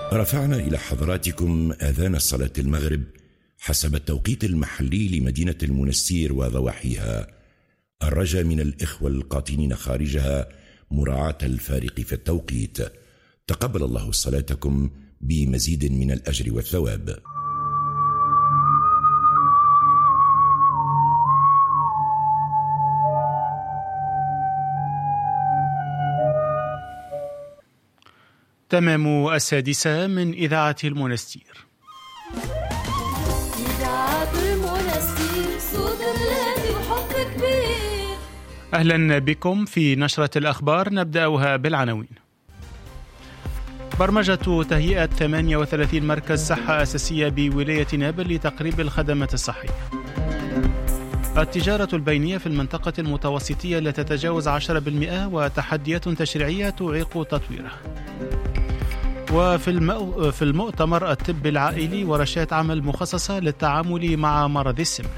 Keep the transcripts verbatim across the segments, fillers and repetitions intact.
رفعنا إلى حضراتكم آذان الصلاة المغرب حسب التوقيت المحلي لمدينة المنستير وضواحيها، الرجاء من الإخوة القاطنين خارجها مراعاة الفارق في التوقيت. تقبل الله صلاتكم بمزيد من الأجر والثواب. تمام السادسة من إذاعة المنستير. إذاعة المنستير صوت الذي وحب كبير. أهلا بكم في نشرة الأخبار، نبدأها بالعناوين. برمجة تهيئة ثمانية وثلاثين مركز صحة أساسية بولاية نابل لتقريب الخدمات الصحية. التجارة البينية في المنطقة المتوسطية لا تتجاوز عشرة بالمئة وتحديات تشريعية تعيق تطويره. وفي المو... في المؤتمر الطب العائلي ورشات عمل مخصصة للتعامل مع مرض السمنة.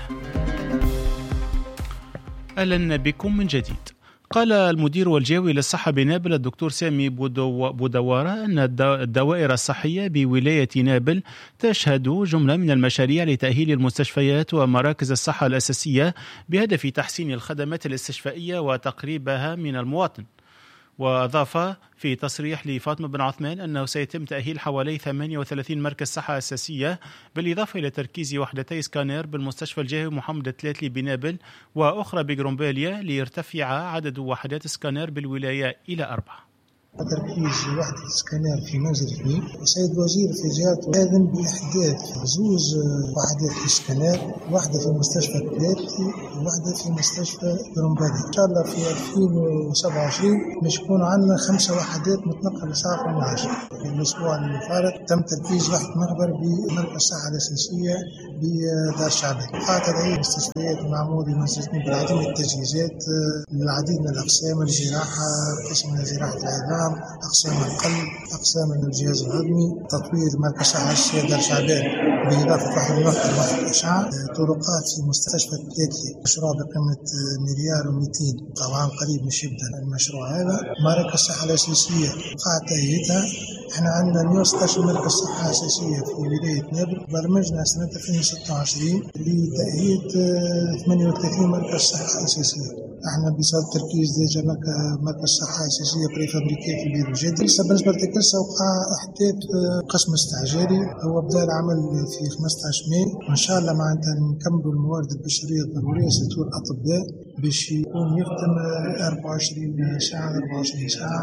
أهلا بكم من جديد. قال المدير والجوي للصحة بنابل الدكتور سامي بودو... بودوارة أن الدوائر الصحية بولاية نابل تشهد جملة من المشاريع لتأهيل المستشفيات ومراكز الصحة الأساسية بهدف تحسين الخدمات الاستشفائية وتقريبها من المواطن. وأضاف في تصريح لفاطمة بن عثمان أنه سيتم تأهيل حوالي ثمانية وثلاثين مركز صحة أساسية، بالإضافة إلى تركيز وحدتي سكانير بالمستشفى الجهوي محمد الثلاثلي بنابل وأخرى بجرومباليا ليرتفع عدد وحدات سكانير بالولاية إلى أربعة. تركيز وحدة سكانير في منزل اثنين. السيد الوزير في جهته آذن بإحداث زوز وحدات سكانير، واحدة في مستشفى الثلاثي وواحدة في مستشفى جرومباليا. إن شاء الله في ألفين وسبعة وعشرين باش يكون عندنا خمسة وحدات متنقلة ساعة وعشرة. في الأسبوع اللي فات تم تركيز وحدة مخبر بمركز الصحة الأساسية بدار شعبان. قاعدة هذه المستشفيات معمولة بمنزلتين بالعديد من التجهيزات للعديد من الأقسام، الجراحة، قسم جراحة العظام، أقسام القلب، أقسام الجهاز الهضمي، تطوير مركز صحة الأساسية دار شعبان بإضافة واحد المركز واحد الإشعاع، طرقات في مستشفى الثلاثي مشروع بقيمة مليار ومئتين، طبعا قريب مش يبدأ المشروع هذا. مركز الصحة الأساسية قاعدة تهيئتها، احنا عندنا مئة وستة عشر مركز صحة أساسية في ولاية نابل. برمجنا سنة ألفين وستة وعشرين لتأهيل ثمانية وثلاثين مركز صحة أساسية. احنا بصدد تركيز ديجا مركز صحة أساسية بريفابريكي في بير الجدي. لسه بالنسبة لتكلسة وقع إحداث قسم استعجالي، هو بدأ العمل في خمسة عشر ماي، وإن شاء الله معناتها نكملوا الموارد البشرية الضرورية ستور الأطباء باش يكون يخدم أربعة وعشرين ساعة أربعة وعشرين ساعة.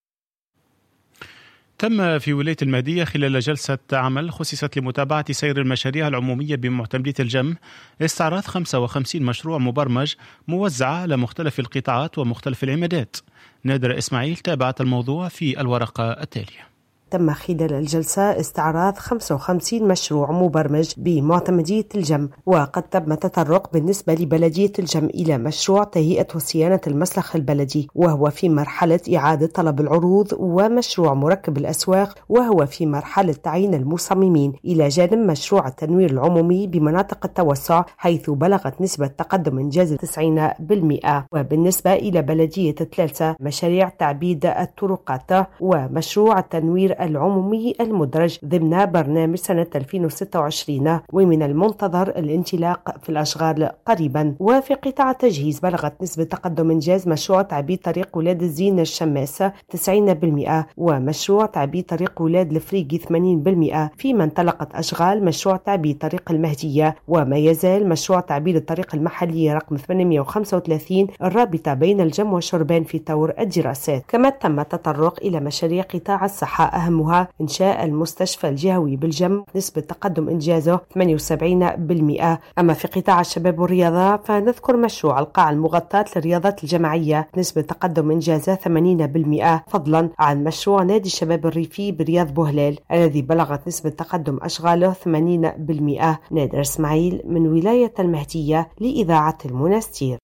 تم في ولاية المهدية خلال جلسة عمل خصصت لمتابعة سير المشاريع العمومية بمعتمدية الجم استعراض خمسة وخمسين مشروع مبرمج موزعة على مختلف القطاعات ومختلف العمادات. نادر إسماعيل تابعت الموضوع في الورقة التالية. تم خلال الجلسة استعراض خمسة وخمسين مشروع مبرمج بمعتمدية الجم، وقد تم التطرق بالنسبة لبلدية الجم إلى مشروع تهيئة وصيانة المسلخ البلدي وهو في مرحلة إعادة طلب العروض، ومشروع مركب الأسواق وهو في مرحلة تعيين المصممين، إلى جانب مشروع التنوير العمومي بمناطق التوسع حيث بلغت نسبة تقدم إنجاز تسعين بالمئة. وبالنسبة إلى بلدية تلالسة مشاريع تعبيد الطرقات ومشروع التنوير العمومي المدرج ضمن برنامج سنة ألفين وستة وعشرين، ومن المنتظر الانطلاق في الأشغال قريبا. وفي قطاع التجهيز بلغت نسبة تقدم إنجاز مشروع تعبيد طريق ولاد الزين الشماس تسعين بالمئة ومشروع تعبيد طريق ولاد الفريقي ثمانين بالمئة، فيما انطلقت أشغال مشروع تعبيد طريق المهدية، وما يزال مشروع تعبيد الطريق المحلي رقم ثمانمئة وخمسة وثلاثين الرابطة بين الجم وشربان في طور الدراسات. كما تم التطرق إلى مشاريع قطاع الصحة، أهمها إنشاء المستشفى الجهوي بالجم نسبة تقدم إنجازه ثمانية وسبعين بالمئة. أما في قطاع الشباب والرياضة فنذكر مشروع القاعة المغطاة للرياضات الجماعية نسبة تقدم إنجازه ثمانين بالمئة، فضلا عن مشروع نادي الشباب الريفي برياض بوهلال الذي بلغت نسبة تقدم أشغاله ثمانين بالمئة. نادر إسماعيل من ولاية المهدية لإذاعة المنستير.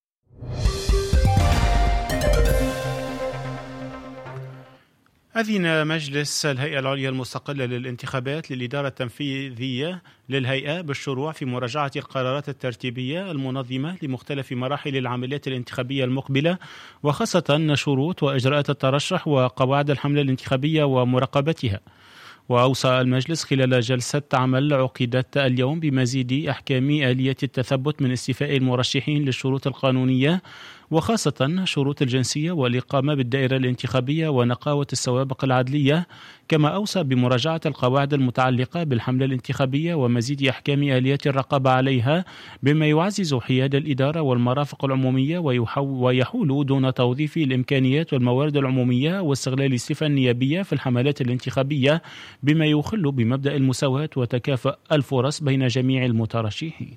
أذن مجلس الهيئة العليا المستقلة للانتخابات للإدارة التنفيذية للهيئة بالشروع في مراجعة القرارات الترتيبية المنظمة لمختلف مراحل العمليات الانتخابية المقبلة، وخاصة شروط وإجراءات الترشح وقواعد الحملة الانتخابية ومراقبتها. وأوصى المجلس خلال جلسة عمل عقدت اليوم بمزيد إحكام آلية التثبت من استيفاء المرشحين للشروط القانونية وخاصة شروط الجنسية والإقامة بالدائرة الانتخابية ونقاوة السوابق العدلية، كما أوصى بمراجعة القواعد المتعلقة بالحملة الانتخابية ومزيد إحكام آليات الرقابة عليها بما يعزز حياد الإدارة والمرافق العمومية ويحول دون توظيف الإمكانيات والموارد العمومية واستغلال الصفة النيابية في الحملات الانتخابية بما يخل بمبدأ المساواة وتكافؤ الفرص بين جميع المترشحين.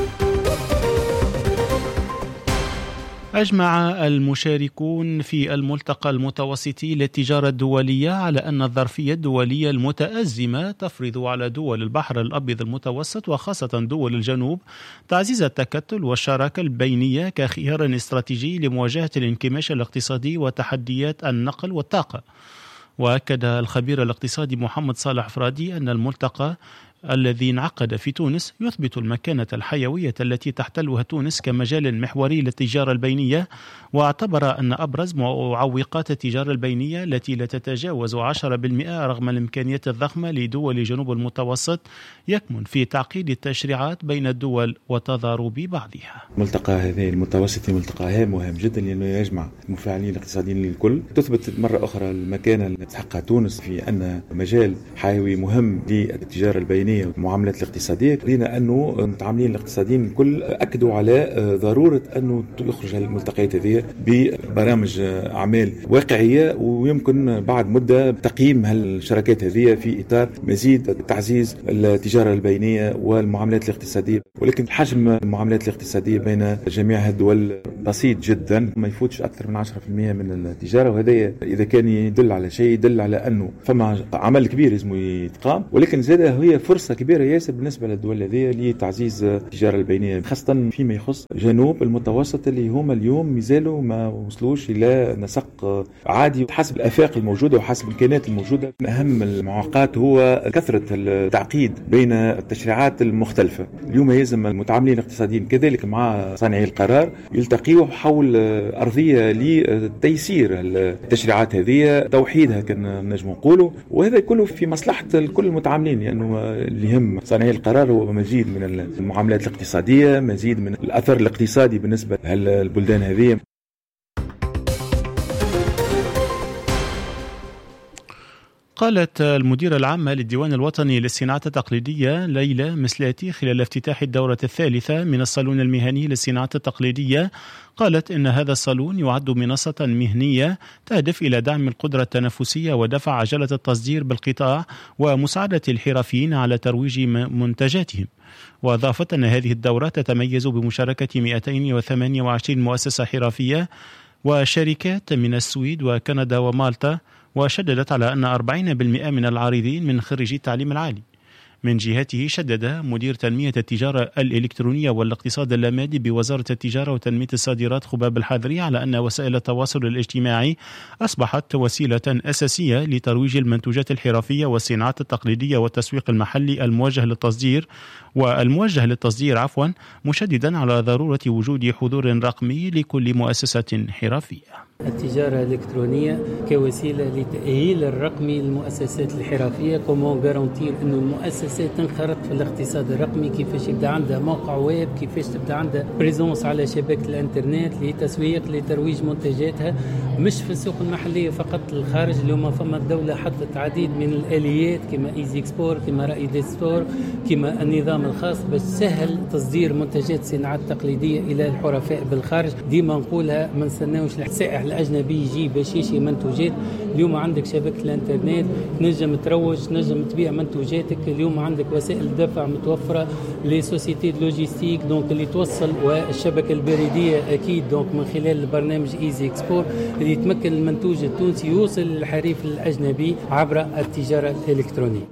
أجمع المشاركون في الملتقى المتوسطي للتجارة الدولية على أن الظرفية الدولية المتأزمة تفرض على دول البحر الأبيض المتوسط وخاصة دول الجنوب تعزيز التكتل والشراكة البينية كخيار استراتيجي لمواجهة الانكماش الاقتصادي وتحديات النقل والطاقة. وأكد الخبير الاقتصادي محمد صالح فرادي أن الملتقى الذي انعقد في تونس يثبت المكانة الحيوية التي تحتلها تونس كمجال محوري للتجارة البينية، واعتبر أن أبرز معوقات التجارة البينية التي لا تتجاوز عشرة بالمئة رغم الإمكانيات الضخمة لدول جنوب المتوسط يكمن في تعقيد التشريعات بين الدول وتضارب بعضها. ملتقى هذا المتوسطي ملتقى هام وهام جدا لأنه يجمع المفاعلين الاقتصاديين الكل، تثبت مرة أخرى المكانة التي تحققها تونس في أن مجال حيوي مهم للتجارة البينية والمعاملات الاقتصادية، لأن أنه المتعاملين الاقتصاديين الكل أكدوا على ضرورة أنه يخرج الملتقيات هذه ببرامج أعمال واقعية، ويمكن بعد مدة تقييم هالشراكات هذه في إطار مزيد تعزيز التجارة البينية والمعاملات الاقتصادية. ولكن حجم المعاملات الاقتصادية بين جميع الدول بسيط جدا، ما يفوتش أكثر من عشرة بالمئة من التجارة، وهذا إذا كان يدل على شيء يدل على أنه فما عمل كبير لازم يتقام. ولكن زادة هي فرصة كبيرة ياسر بالنسبة للدول هذه لتعزيز التجارة البينية، خاصة فيما يخص جنوب المتوسط اللي هم اليوم مازالوا ما وصلوش إلى نسق عادي حسب الآفاق الموجودة وحسب الإمكانيات الموجودة. من أهم المعوقات هو كثرة التعقيد بين التشريعات المختلفة. اليوم يلزم المتعاملين الاقتصاديين كذلك مع صانعي القرار يلتقيوا حول أرضية لتيسير التشريعات هذه، توحيدها كنا نجم نقوله، وهذا كله في مصلحة كل المتعاملين، لأنه اللي يهم صانعي القرار هو مزيد من المعاملات الاقتصادية، مزيد من الأثر الاقتصادي بالنسبة للبلدان هذه. قالت المديرة العامة للديوان الوطني للصناعات التقليدية ليلى مسلاتي خلال افتتاح الدورة الثالثة من الصالون المهني للصناعات التقليدية، قالت إن هذا الصالون يعد منصة مهنية تهدف إلى دعم القدرة التنافسية ودفع عجلة التصدير بالقطاع ومساعدة الحرفيين على ترويج منتجاتهم. وأضافت أن هذه الدورة تتميز بمشاركة مئتين وثمانية وعشرين مؤسسة حرفية وشركات من السويد وكندا ومالطا، وشددت على أن أربعين بالمئة من العارضين من خريجي التعليم العالي. من جهته شدد مدير تنمية التجارة الإلكترونية والاقتصاد اللامادي بوزارة التجارة وتنمية الصادرات خباب الحذري على أن وسائل التواصل الاجتماعي أصبحت وسيلة أساسية لترويج المنتوجات الحرفية والصناعات التقليدية والتسويق المحلي الموجه للتصدير والموجه للتصدير عفوا مشددا على ضرورة وجود حضور رقمي لكل مؤسسة حرفية. التجارة الإلكترونية كوسيلة لتأهيل الرقمي للمؤسسات الحرفية، كومون غارانتير أنه المؤسسات تنخرط في الاقتصاد الرقمي، كيفاش يبدأ عندها موقع ويب، كيفاش تبدأ عندها بريزونس على شبكة الانترنت لتسويق لترويج منتجاتها مش في السوق المحلية فقط الخارج. اليوم فما الدولة حطت عديد من الآليات كما ايزي اكسبور، كما رائد ستور، كما النظام الخاص باش تسهل تصدير منتجات الصناعات التقليدية إلى الحرفاء بالخارج. ديما نقولها ما نستناوش السائح الأجنبي يجي باش يشي منتوجات. اليوم عندك شبكة الانترنت تنجم تروج، تنجم تبيع منتوجاتك. اليوم عندك وسائل دفع متوفرة لسوسيتي لوجيستيك دونك اللي توصل، والشبكة البريدية أكيد دونك من خلال البرنامج ايزي اكسبور اللي يتمكن المنتوج التونسي يوصل للحريف الأجنبي عبر التجارة الإلكترونية.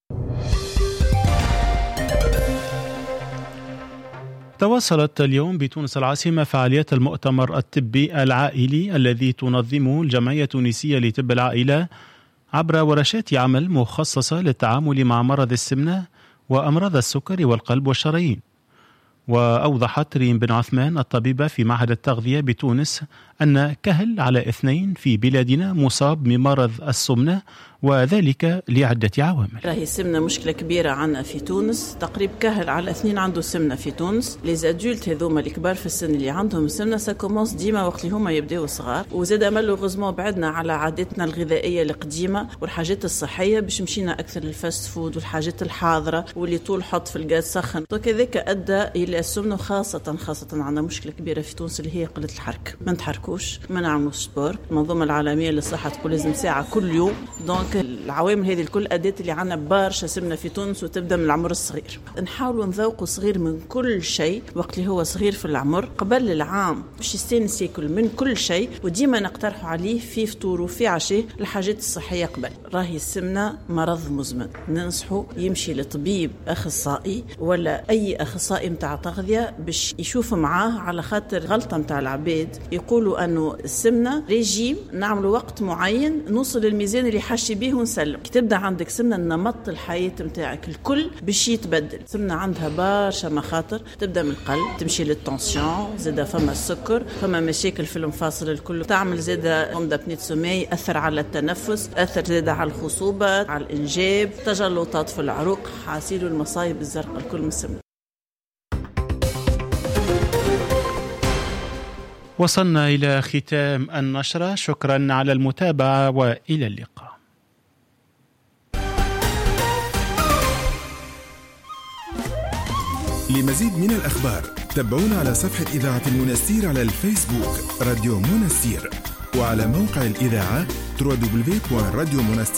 تواصلت اليوم بتونس العاصمة فعاليات المؤتمر الطبي العائلي الذي تنظمه الجمعية التونسية لطب العائلة عبر ورشات عمل مخصصة للتعامل مع مرض السمنة وأمراض السكر والقلب والشرايين. وأوضحت ريم بن عثمان الطبيبة في معهد التغذية بتونس أن كهل على اثنين في بلادنا مصاب بمرض السمنة، وذلك لعدة عوامل. راهي السمنة مشكلة كبيرة عنا في تونس، تقريبا كهل على اثنين عنده سمنة في تونس. لي زادولت هذوما الكبار في السن اللي عندهم السمنة ساكومونس ديما وقت اللي هما يبداو صغار، وزاد مالوغوزمون بعدنا على عاداتنا الغذائية القديمة والحاجات الصحية باش مشينا أكثر للفاست فود والحاجات الحاضرة واللي طول حط في الغاز سخن، وكذلك أدى إلى السمنة، خاصة خاصة عندنا مشكلة كبيرة في تونس اللي هي قلة الحركة. ما نتحركوش، ما نعملوش سبور. المنظمة العالمية للصحة تقول لازم ساعة كل يوم. دونك العوامل هذه الكل أدت اللي عنا برشا سمنة في تونس، وتبدأ من العمر الصغير. نحاولوا نذوقوا صغير من كل شيء وقت اللي هو صغير في العمر، قبل العام باش يستانس ياكل من كل شيء، وديما نقترحوا عليه في فطور وفي عشاء الحاجات الصحية قبل. راهي السمنة مرض مزمن، ننصحوا يمشي لطبيب أخصائي ولا أي أخصائي متاع تغذية باش يشوف معاه، على خاطر غلطة متاع العباد يقولوا أنه السمنة ريجيم نعملوا وقت معين نوصل للميزان اللي حاشي به ونسلم. كي تبدأ عندك سمنة نمط الحياة متاعك الكل باش يتبدل. سمنة عندها برشا مخاطر، تبدأ من القلب، تمشي للتنسيون، زادة فما السكر، فما مشاكل في المفاصل الكل، تعمل زادة غمضة بنيت سمي، أثر على التنفس، أثر زادة على الخصوبة، على الإنجاب، تجلطات في العروق، حاسيل المصايب الزرقاء الكل من السمنة. وصلنا إلى ختام النشرة، شكرا على المتابعة وإلى اللقاء. لمزيد من الأخبار تابعونا على صفحة إذاعة المنستير على الفيسبوك راديو منستير، وعلى موقع الإذاعة دبليو دبليو دبليو دوت راديو منستير